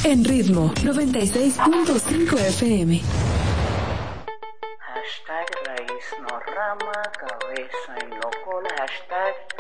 En Ritmo 96.5 FM. Hashtag raíz, no rama, cabeza y no cola. Hashtag